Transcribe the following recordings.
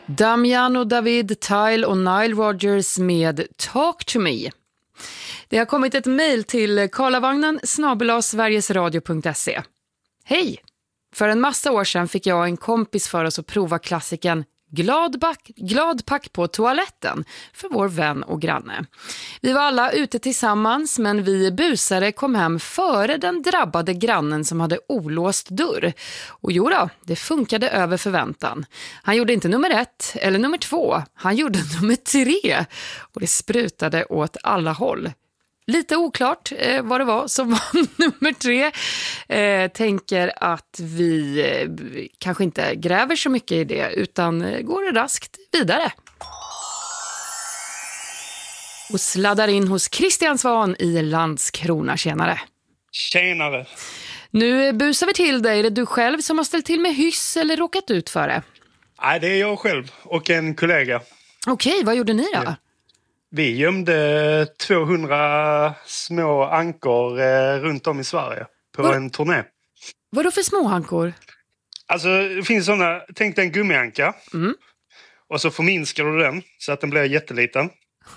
Damiano David, Tyle och Nile Rodgers med Talk to me. Det har kommit ett mejl till karlavagnen@sverigesradio.se. Hej! För en massa år sedan fick jag och en kompis för oss att prova klassiken Glad pack på toaletten för vår vän och granne. Vi var alla ute tillsammans, men vi busare kom hem före den drabbade grannen som hade olåst dörr. Och jo då, det funkade över förväntan. Han gjorde inte nummer 1 eller nummer 2, han gjorde nummer 3 och det sprutade åt alla håll. Lite oklart vad det var som var nummer 3. Tänker att vi kanske inte gräver så mycket i det utan går raskt vidare. Och sladdar in hos Christian Svan i Landskrona. Tjenare. Tjenare. Nu busar vi till dig. Är det du själv som har ställt till med hyss eller råkat ut för det? Nej, det är jag själv och en kollega. Okej, vad gjorde ni då? Ja. Vi gömde 200 små ankor runt om i Sverige på en turné. Vadå för små ankor? Alltså det finns sådana, tänk dig en gummianka. Och så förminskar du den så att den blir jätteliten.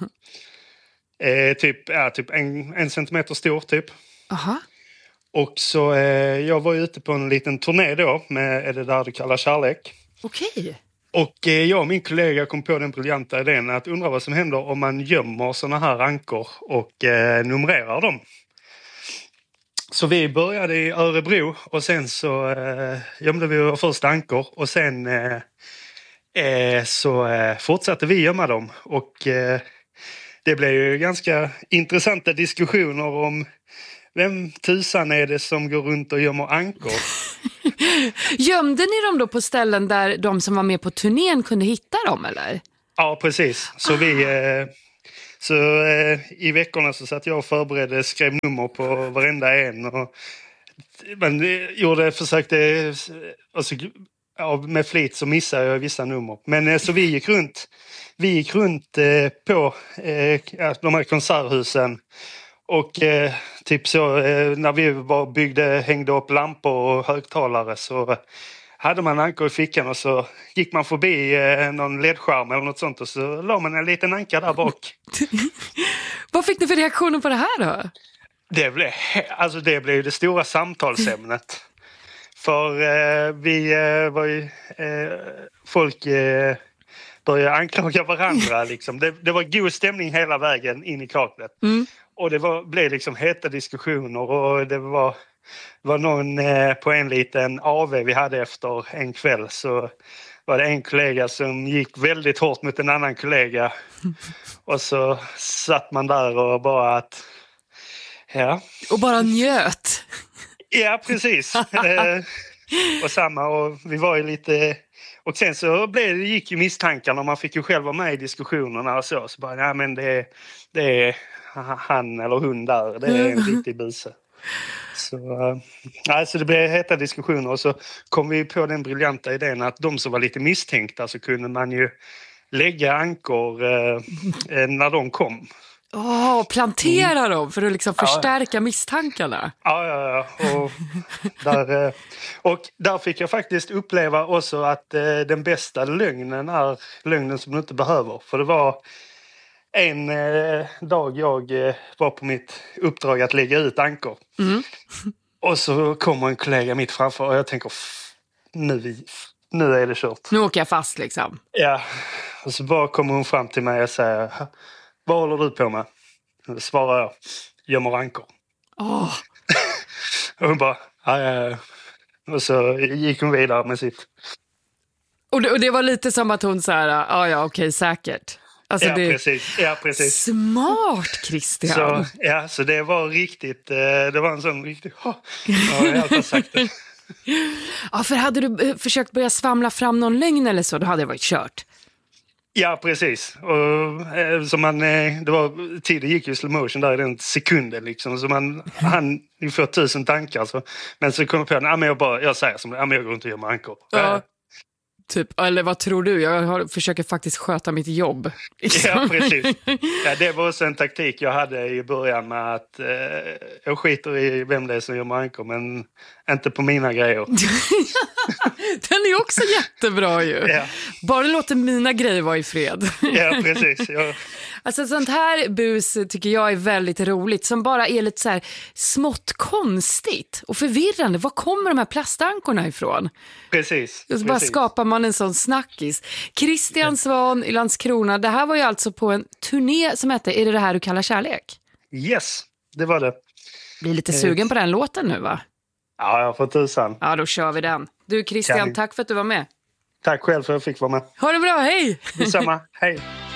Typ en centimeter stor typ. Aha. Och så jag var ute på en liten turné då med Är det där du kallar kärlek. Okej. Och jag och min kollega kom på den briljanta idén att undra vad som händer om man gömmer såna här ankor och numrerar dem. Så vi började i Örebro och sen så gömde vi våra första ankor och sen så fortsatte vi gömma dem. Och det blev ju ganska intressanta diskussioner om vem tusan är det som går runt och gömmer ankor. Gömde ni dem då på ställen där de som var med på turnén kunde hitta dem, eller? Ja, precis. Så i veckorna så satt jag och förberedde, skrev nummer på varenda en. Och försökte, alltså, med flit så missade jag vissa nummer. Men så vi gick runt på de här konserthusen. Och typ så när vi hängde upp lampor och högtalare så hade man ankor i fickan och så gick man förbi någon ledskärm eller något sånt och så la man en liten anka där bak. Vad fick ni för reaktioner på det här då? Det blev det stora samtalsämnet. För folk började anklaga varandra. Liksom. Det var god stämning hela vägen in i kaklet. Och det blev liksom heta diskussioner och det var någon på en liten AV vi hade efter en kväll så var det en kollega som gick väldigt hårt mot en annan kollega. Och så satt man där och bara att... Ja. Och bara njöt. Ja, precis. och vi var ju lite... Och sen så gick ju misstankarna och man fick ju själv vara med i diskussionerna och så bara, nej men det är han eller hon där, det är en riktig buse. Så det blev heta diskussioner och så kom vi på den briljanta idén att de som var lite misstänkta så kunde man ju lägga ankor när de kom. Plantera dem för att liksom förstärka misstankarna. Ja. Och där fick jag faktiskt uppleva också att den bästa lögnen är lögnen som du inte behöver. För det var en dag jag var på mitt uppdrag att lägga ut ankor. Och så kommer en kollega mitt framför och jag tänker nu är det kört. Nu åker jag fast liksom. Ja, och så bara kommer hon fram till mig och säger, vad håller du på med? Och då svarar jag, gömmer ankor. Och hon bara, ja. Och så gick hon vidare med sitt. Och det var lite som att hon sa, okej, säkert. Alltså precis. Smart, Christian. Så det var riktigt, det var en sån riktigt, jag har sagt det. Ja, för hade du försökt börja svamla fram någon lögn eller så, då hade det varit kört. Ja, precis. Och tiden gick ju i slow motion där i den sekunden liksom. Så han får 1000 tankar. Så. Men så kom jag på, jag säger som det, jag går runt och gör med ankor. Ja. Typ, eller vad tror du? Försöker faktiskt sköta mitt jobb. Ja, precis. Ja, det var också en taktik jag hade i början med att jag skiter i vem det är som gör mankor, men inte på mina grejer. Den är också jättebra ju. Ja. Bara låter mina grejer vara i fred. Ja, precis. Ja. Alltså sånt här bus tycker jag är väldigt roligt, som bara är lite så här smått konstigt och förvirrande. Var kommer de här plastankorna ifrån? Precis. Och så bara skapar man en sån snackis. Christian Svahn i Landskrona, det här var ju alltså på en turné som hette Är det här du kallar kärlek? Yes, det var det. Blir lite sugen på den låten nu, va? Ja, jag får tusan. Ja, då kör vi den. Du Christian, tack för att du var med. Tack själv för att jag fick vara med. Ha det bra, hej! Detsamma, hej.